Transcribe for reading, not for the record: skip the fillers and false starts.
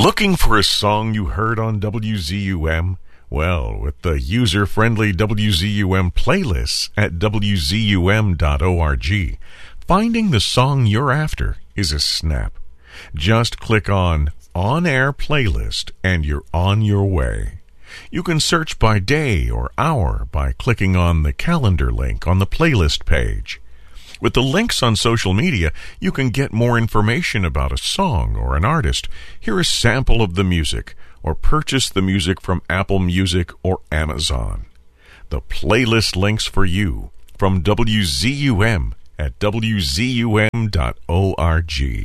Looking for a song you heard on WZUM? Well, with the user-friendly WZUM playlists at WZUM.org, finding the song you're after is a snap. Just click on On-Air Playlist and you're on your way. You can search by day or hour by clicking on the calendar link on the playlist page. With the links on social media, you can get more information about a song or an artist, hear a sample of the music, or purchase the music from Apple Music or Amazon. The playlist links for you from WZUM at WZUM.org.